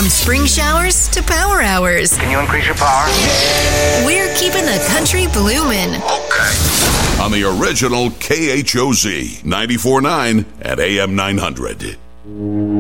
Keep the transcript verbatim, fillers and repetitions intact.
From spring showers to power hours. Can you increase your power? We're keeping the country bloomin'. Okay. On the original K H O Z ninety-four point nine at A M nine hundred.